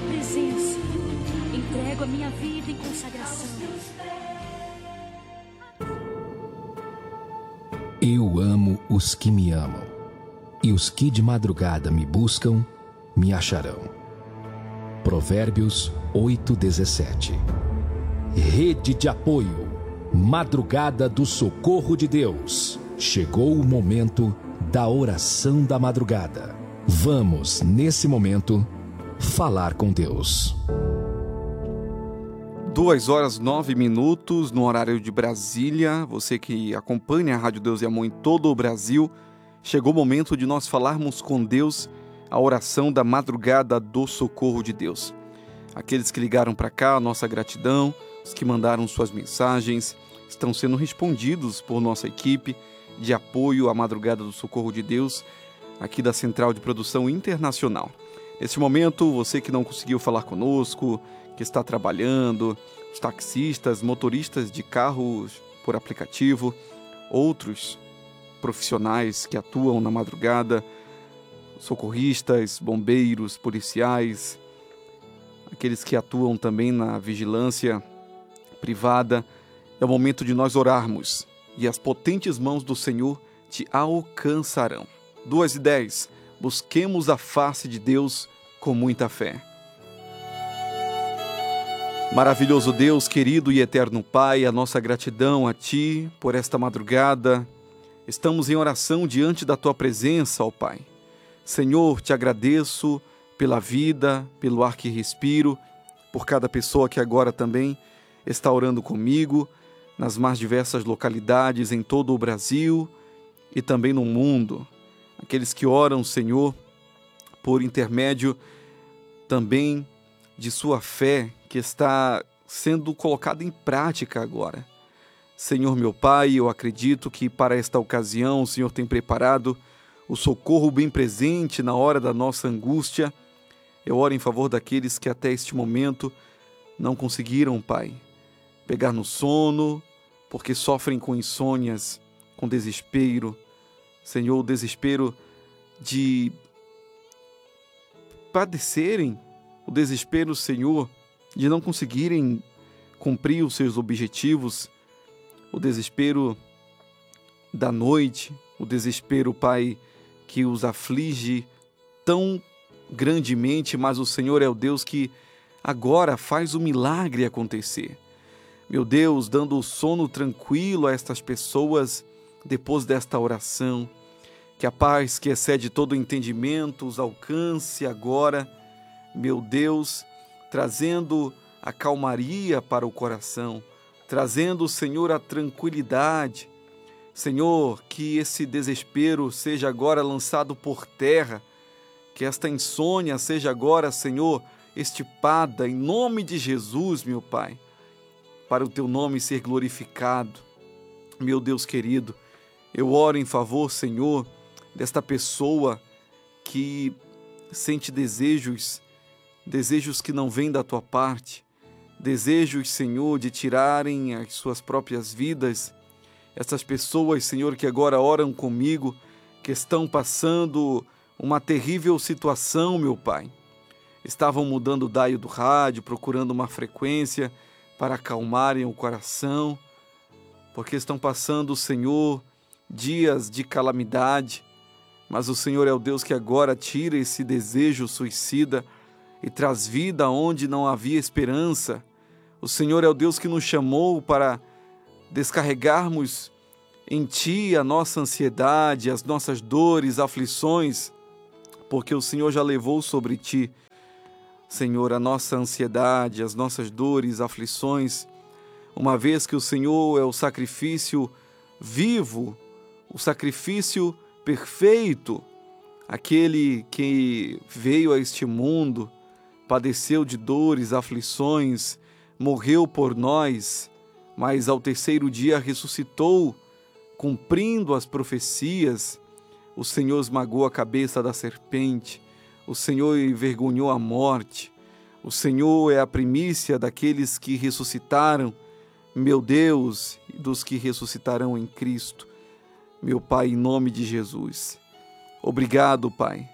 presença, entrego a minha vida em consagração. Eu amo os que me amam, e os que de madrugada me buscam, me acharão. Provérbios 8:17. Rede de apoio, madrugada do socorro de Deus. Chegou o momento da oração da madrugada. Vamos, nesse momento, falar com Deus. 2h09 no horário de Brasília. Você que acompanha a Rádio Deus e Amor em todo o Brasil, chegou o momento de nós falarmos com Deus a oração da madrugada do socorro de Deus. Aqueles que ligaram para cá, nossa gratidão. Os que mandaram suas mensagens estão sendo respondidos por nossa equipe de apoio à madrugada do socorro de Deus, aqui da Central de Produção Internacional. Nesse momento, você que não conseguiu falar conosco, que está trabalhando, os taxistas, motoristas de carros por aplicativo, outros profissionais que atuam na madrugada, socorristas, bombeiros, policiais, aqueles que atuam também na vigilância privada, é o momento de nós orarmos e as potentes mãos do Senhor te alcançarão. 2h10, busquemos a face de Deus com muita fé. Maravilhoso Deus, querido e eterno Pai, a nossa gratidão a Ti por esta madrugada. Estamos em oração diante da Tua presença, ó Pai. Senhor, te agradeço pela vida, pelo ar que respiro, por cada pessoa que agora também está orando comigo, nas mais diversas localidades em todo o Brasil e também no mundo. Aqueles que oram, Senhor, por intermédio também de sua fé, que está sendo colocada em prática agora. Senhor meu Pai, eu acredito que para esta ocasião o Senhor tem preparado o socorro bem presente na hora da nossa angústia. Eu oro em favor daqueles que até este momento não conseguiram, Pai, pegar no sono, porque sofrem com insônias, com desespero. Senhor, o desespero de padecerem, o desespero, Senhor, de não conseguirem cumprir os seus objetivos, o desespero da noite, o desespero, Pai, que os aflige tão grandemente, mas o Senhor é o Deus que agora faz o milagre acontecer. Meu Deus, dando o sono tranquilo a estas pessoas depois desta oração, que a paz que excede todo entendimento os alcance agora, meu Deus, trazendo a calmaria para o coração, trazendo, Senhor, a tranquilidade. Senhor, que esse desespero seja agora lançado por terra, que esta insônia seja agora, Senhor, extirpada em nome de Jesus, meu Pai, para o Teu nome ser glorificado. Meu Deus querido, eu oro em favor, Senhor, desta pessoa que sente desejos que não vêm da Tua parte, desejos, Senhor, de tirarem as suas próprias vidas. Essas pessoas, Senhor, que agora oram comigo, que estão passando uma terrível situação, meu Pai. Estavam mudando o dial do rádio, procurando uma frequência para acalmarem o coração, porque estão passando, Senhor, dias de calamidade, mas o Senhor é o Deus que agora tira esse desejo suicida e traz vida onde não havia esperança. O Senhor é o Deus que nos chamou para descarregarmos em Ti a nossa ansiedade, as nossas dores, aflições, porque o Senhor já levou sobre Ti, Senhor, a nossa ansiedade, as nossas dores, aflições, uma vez que o Senhor é o sacrifício vivo, o sacrifício perfeito, aquele que veio a este mundo, padeceu de dores, aflições, morreu por nós, mas ao terceiro dia ressuscitou, cumprindo as profecias. O Senhor esmagou a cabeça da serpente, o Senhor envergonhou a morte, o Senhor é a primícia daqueles que ressuscitaram, meu Deus, e dos que ressuscitarão em Cristo. Meu Pai, em nome de Jesus, obrigado, Pai,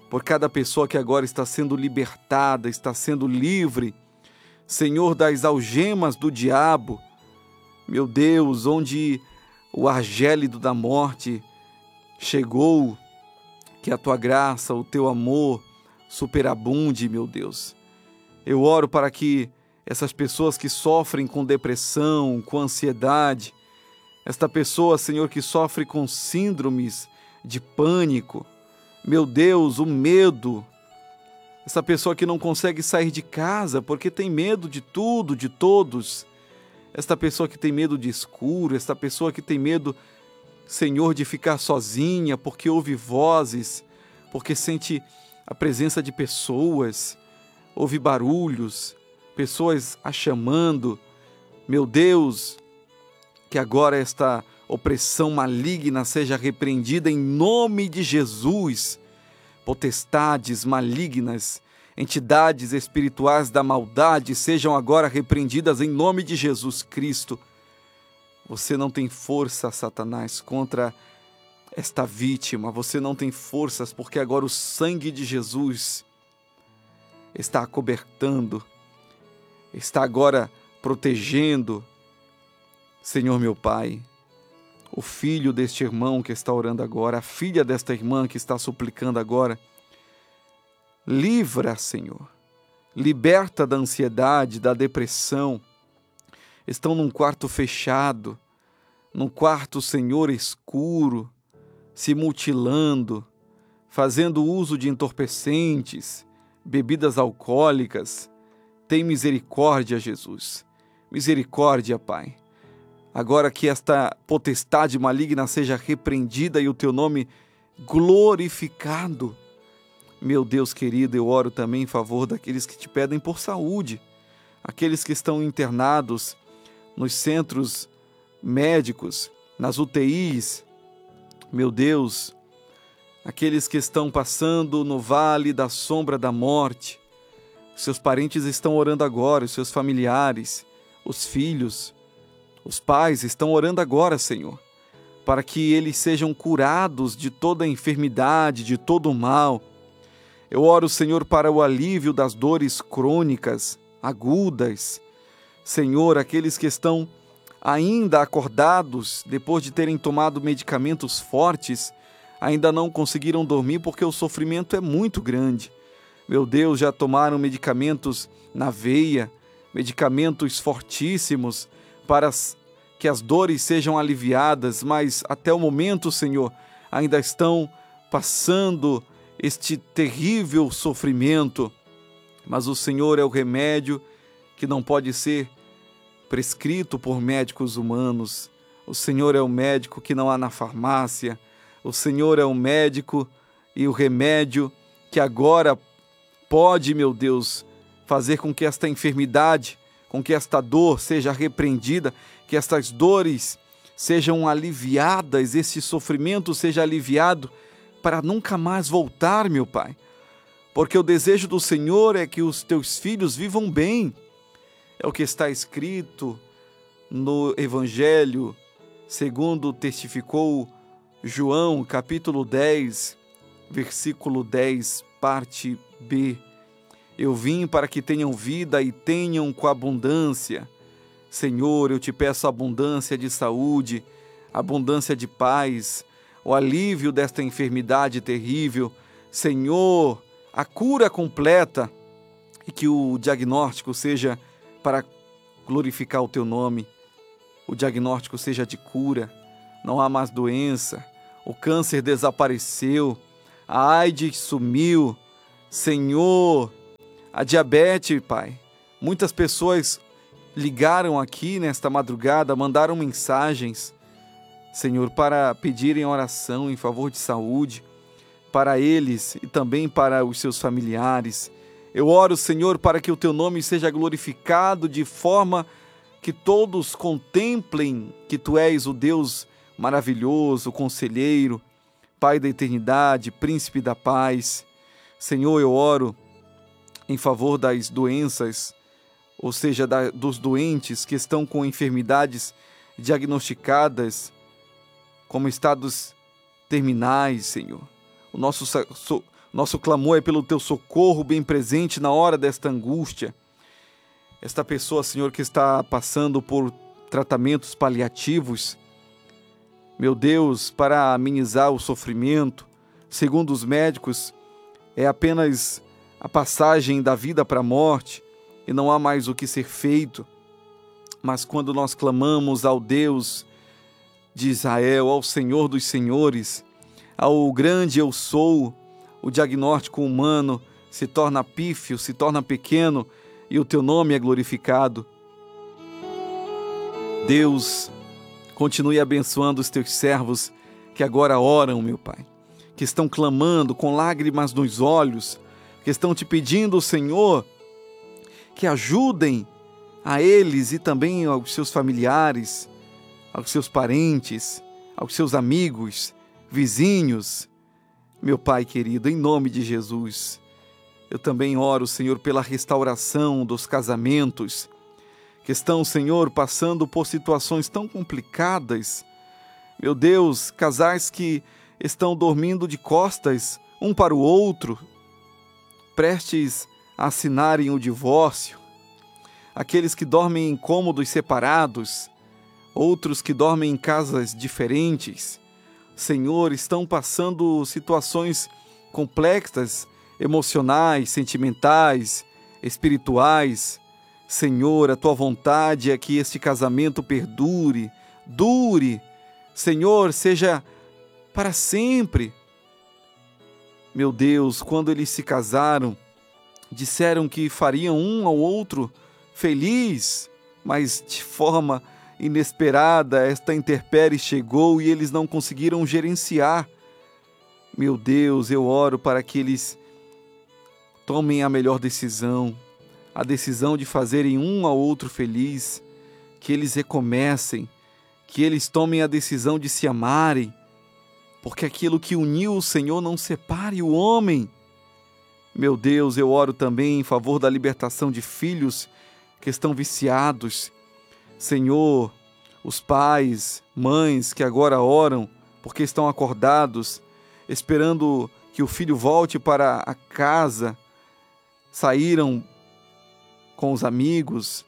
por cada pessoa que agora está sendo libertada, está sendo livre, Senhor, das algemas do diabo, meu Deus, onde o argélido da morte chegou, que a tua graça, o teu amor superabunde, meu Deus. Eu oro para que essas pessoas que sofrem com depressão, com ansiedade, esta pessoa, Senhor, que sofre com síndromes de pânico, meu Deus, o medo, essa pessoa que não consegue sair de casa porque tem medo de tudo, de todos, esta pessoa que tem medo de escuro, esta pessoa que tem medo, Senhor, de ficar sozinha porque ouve vozes, porque sente a presença de pessoas, ouve barulhos, pessoas a chamando. Meu Deus, que agora esta opressão maligna seja repreendida em nome de Jesus. Potestades malignas, entidades espirituais da maldade sejam agora repreendidas em nome de Jesus Cristo. Você não tem força, Satanás, contra esta vítima. Você não tem forças porque agora o sangue de Jesus está acobertando, está agora protegendo. Senhor meu Pai, o filho deste irmão que está orando agora, a filha desta irmã que está suplicando agora, livra, Senhor, liberta da ansiedade, da depressão. Estão num quarto fechado, num quarto, Senhor, escuro, se mutilando, fazendo uso de entorpecentes, bebidas alcoólicas. Tem misericórdia, Jesus. Misericórdia, Pai. Agora que esta potestade maligna seja repreendida e o teu nome glorificado. Meu Deus querido, eu oro também em favor daqueles que te pedem por saúde, aqueles que estão internados nos centros médicos, nas UTIs, meu Deus, aqueles que estão passando no vale da sombra da morte. Seus parentes estão orando agora, os seus familiares, os filhos, os pais estão orando agora, Senhor, para que eles sejam curados de toda a enfermidade, de todo o mal. Eu oro, Senhor, para o alívio das dores crônicas, agudas. Senhor, aqueles que estão ainda acordados, depois de terem tomado medicamentos fortes, ainda não conseguiram dormir porque o sofrimento é muito grande. Meu Deus, já tomaram medicamentos na veia, medicamentos fortíssimos para que as dores sejam aliviadas, mas até o momento, Senhor, ainda estão passando este terrível sofrimento. Mas o Senhor é o remédio que não pode ser prescrito por médicos humanos. O Senhor é o médico que não há na farmácia. O Senhor é o médico e o remédio que agora pode, meu Deus, fazer com que esta enfermidade, com que esta dor seja repreendida, que estas dores sejam aliviadas, esse sofrimento seja aliviado para nunca mais voltar, meu Pai. Porque o desejo do Senhor é que os teus filhos vivam bem. É o que está escrito no Evangelho, segundo testificou João, capítulo 10, versículo 10, parte B. Eu vim para que tenham vida e tenham com abundância. Senhor, eu te peço abundância de saúde, abundância de paz, o alívio desta enfermidade terrível. Senhor, a cura completa e que o diagnóstico seja para glorificar o teu nome. O diagnóstico seja de cura, não há mais doença, o câncer desapareceu, a AIDS sumiu. Senhor, a diabetes, Pai, muitas pessoas ligaram aqui nesta madrugada, mandaram mensagens, Senhor, para pedirem oração em favor de saúde, para eles e também para os seus familiares. Eu oro, Senhor, para que o teu nome seja glorificado de forma que todos contemplem que tu és o Deus maravilhoso, conselheiro, Pai da eternidade, príncipe da paz. Senhor, eu oro em favor das doenças, ou seja, dos doentes que estão com enfermidades diagnosticadas como estados terminais, Senhor. O Nosso clamor é pelo teu socorro bem presente na hora desta angústia. Esta pessoa, Senhor, que está passando por tratamentos paliativos, meu Deus, para amenizar o sofrimento, segundo os médicos, é apenas a passagem da vida para a morte e não há mais o que ser feito. Mas quando nós clamamos ao Deus de Israel, ao Senhor dos Senhores, ao grande eu sou, o diagnóstico humano se torna pífio, se torna pequeno e o teu nome é glorificado. Deus, continue abençoando os teus servos que agora oram, meu Pai, que estão clamando com lágrimas nos olhos, que estão te pedindo, Senhor, que ajudem a eles e também aos seus familiares, aos seus parentes, aos seus amigos, vizinhos. Meu Pai querido, em nome de Jesus, eu também oro, Senhor, pela restauração dos casamentos que estão, Senhor, passando por situações tão complicadas. Meu Deus, casais que estão dormindo de costas um para o outro, prestes a assinarem o divórcio. Aqueles que dormem em cômodos separados, outros que dormem em casas diferentes. Senhor, estão passando situações complexas, emocionais, sentimentais, espirituais. Senhor, a tua vontade é que este casamento perdure, dure. Senhor, seja para sempre. Meu Deus, quando eles se casaram, disseram que fariam um ao outro feliz, mas de forma inesperada esta intempérie chegou e eles não conseguiram gerenciar. Meu Deus, eu oro para que eles tomem a melhor decisão, a decisão de fazerem um ao outro feliz, que eles recomecem, que eles tomem a decisão de se amarem, porque aquilo que uniu o Senhor não separe o homem. Meu Deus, eu oro também em favor da libertação de filhos que estão viciados. Senhor, os pais, mães que agora oram porque estão acordados, esperando que o filho volte para a casa, saíram com os amigos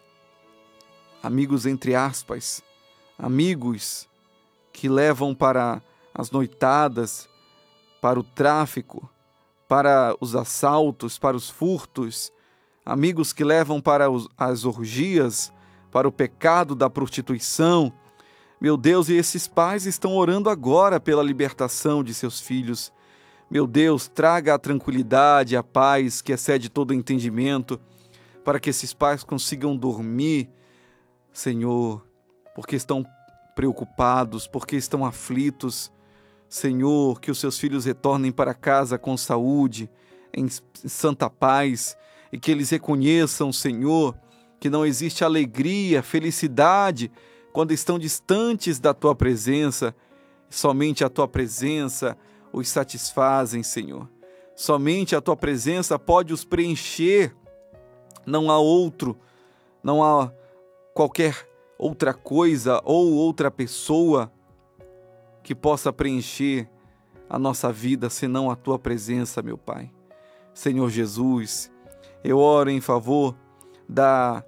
entre aspas, amigos que levam para as noitadas, para o tráfico, para os assaltos, para os furtos, amigos que levam para as orgias, para o pecado da prostituição. Meu Deus, e esses pais estão orando agora pela libertação de seus filhos. Meu Deus, traga a tranquilidade, a paz que excede todo entendimento, para que esses pais consigam dormir, Senhor, porque estão preocupados, porque estão aflitos. Senhor, que os seus filhos retornem para casa com saúde, em santa paz, e que eles reconheçam, Senhor, que não existe alegria, felicidade, quando estão distantes da Tua presença. Somente a Tua presença os satisfazem, Senhor. Somente a Tua presença pode os preencher. Não há outro, não há qualquer outra coisa ou outra pessoa que possa preencher a nossa vida senão a Tua presença, meu Pai. Senhor Jesus, eu oro em favor da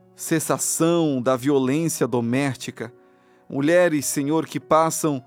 cessação da violência doméstica. Mulheres, Senhor, que passam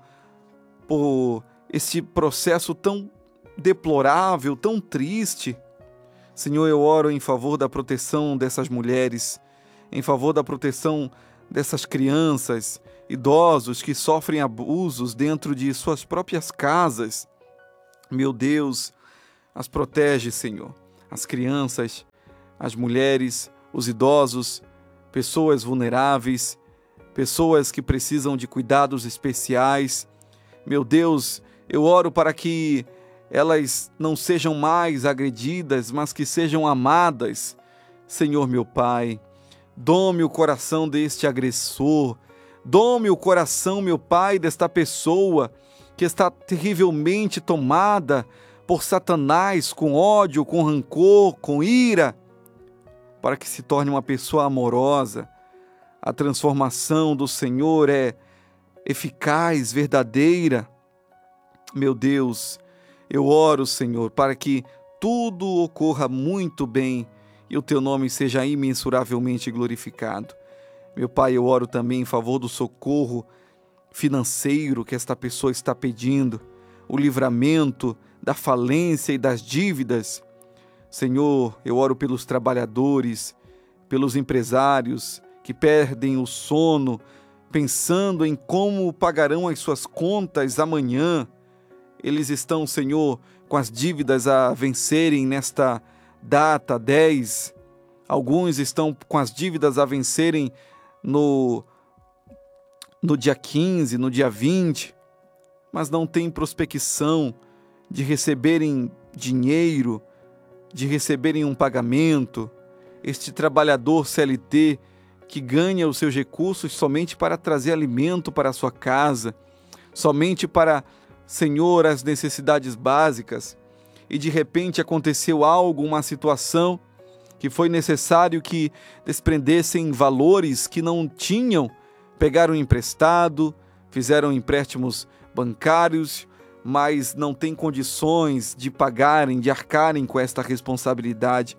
por esse processo tão deplorável, tão triste. Senhor, eu oro em favor da proteção dessas mulheres, em favor da proteção dessas crianças, idosos que sofrem abusos dentro de suas próprias casas. Meu Deus, as protege, Senhor. As crianças, as mulheres, os idosos, pessoas vulneráveis, pessoas que precisam de cuidados especiais. Meu Deus, eu oro para que elas não sejam mais agredidas, mas que sejam amadas. Senhor, meu Pai, dome o coração deste agressor, dome o coração, meu Pai, desta pessoa que está terrivelmente tomada por Satanás, com ódio, com rancor, com ira, para que se torne uma pessoa amorosa. A transformação do Senhor é eficaz, verdadeira. Meu Deus, Eu oro, Senhor, para que tudo ocorra muito bem e o Teu nome seja imensuravelmente glorificado. Meu Pai, eu oro também em favor do socorro financeiro que esta pessoa está pedindo, o livramento da falência e das dívidas. Senhor, eu oro pelos trabalhadores, pelos empresários que perdem o sono, pensando em como pagarão as suas contas amanhã. Eles estão, Senhor, com as dívidas a vencerem nesta data 10. Alguns estão com as dívidas a vencerem no dia 15, no dia 20, mas não têm prospecção de receberem dinheiro, de receberem um pagamento. Este trabalhador CLT que ganha os seus recursos somente para trazer alimento para a sua casa, somente para, Senhor, as necessidades básicas, e de repente aconteceu algo, uma situação que foi necessário que desprendessem valores que não tinham, pegaram emprestado, fizeram empréstimos bancários, mas não têm condições de pagarem, de arcarem com esta responsabilidade.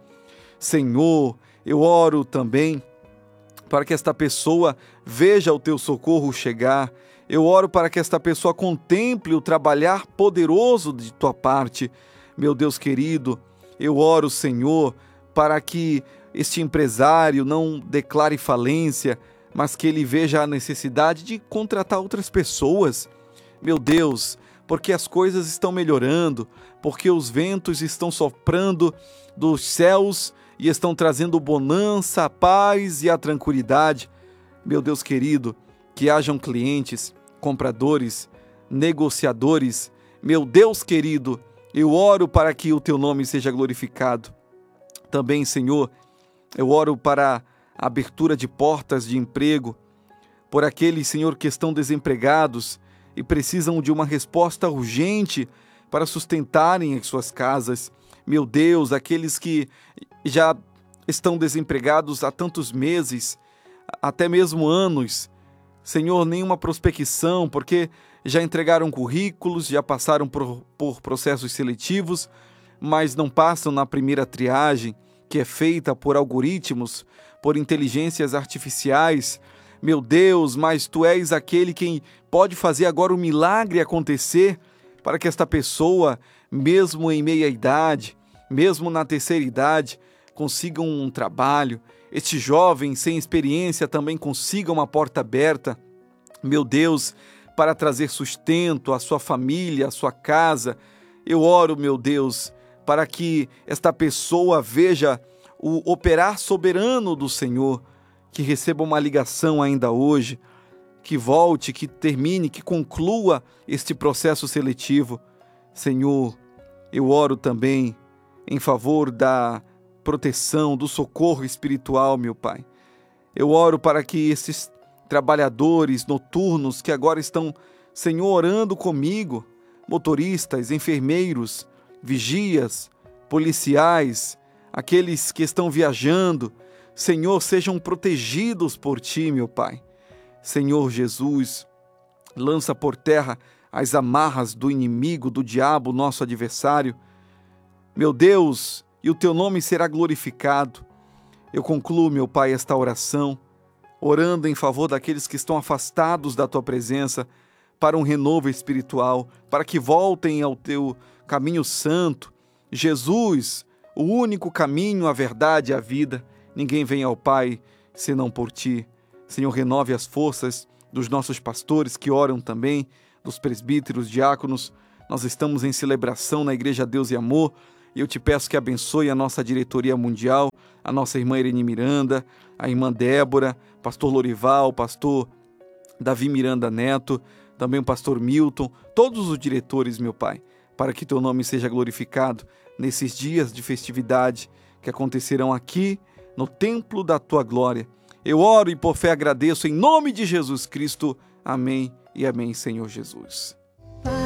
Senhor, eu oro também para que esta pessoa veja o Teu socorro chegar. Eu oro para que esta pessoa contemple o trabalhar poderoso de Tua parte. Meu Deus querido, eu oro, Senhor, para que este empresário não declare falência, mas que ele veja a necessidade de contratar outras pessoas. Meu Deus, porque as coisas estão melhorando, porque os ventos estão soprando dos céus e estão trazendo bonança, a paz e a tranquilidade. Meu Deus querido, que hajam clientes, compradores, negociadores. Meu Deus querido, eu oro para que o Teu nome seja glorificado. Também, Senhor, eu oro para a abertura de portas de emprego, por aqueles, Senhor, que estão desempregados e precisam de uma resposta urgente para sustentarem as suas casas. Meu Deus, aqueles que já estão desempregados há tantos meses, até mesmo anos, Senhor, nenhuma prospecção, porque já entregaram currículos, já passaram por processos seletivos, mas não passam na primeira triagem, que é feita por algoritmos, por inteligências artificiais. Meu Deus, mas Tu és aquele quem pode fazer agora o milagre acontecer para que esta pessoa, mesmo em meia idade, mesmo na terceira idade, consiga um trabalho. Este jovem sem experiência também consiga uma porta aberta. Meu Deus, para trazer sustento à sua família, à sua casa. Eu oro, meu Deus, para que esta pessoa veja o operar soberano do Senhor, que receba uma ligação ainda hoje, que volte, que termine, que conclua este processo seletivo. Senhor, eu oro também em favor da proteção, do socorro espiritual, meu Pai. Eu oro para que esses trabalhadores noturnos que agora estão, Senhor, orando comigo, motoristas, enfermeiros, vigias, policiais, aqueles que estão viajando, Senhor, sejam protegidos por Ti, meu Pai. Senhor Jesus, lança por terra as amarras do inimigo, do diabo, nosso adversário. Meu Deus, e o Teu nome será glorificado. Eu concluo, meu Pai, esta oração, orando em favor daqueles que estão afastados da Tua presença, para um renovo espiritual, para que voltem ao Teu caminho santo. Jesus, o único caminho, a verdade e a vida. Ninguém vem ao Pai senão por Ti. Senhor, renove as forças dos nossos pastores que oram também, dos presbíteros, diáconos. Nós estamos em celebração na Igreja Deus e Amor, e eu Te peço que abençoe a nossa diretoria mundial, a nossa irmã Irene Miranda, a irmã Débora, pastor Lorival, pastor Davi Miranda Neto, também o pastor Milton, todos os diretores, meu Pai, para que Teu nome seja glorificado nesses dias de festividade que acontecerão aqui no templo da Tua glória. Eu oro e por fé agradeço em nome de Jesus Cristo. Amém e amém, Senhor Jesus.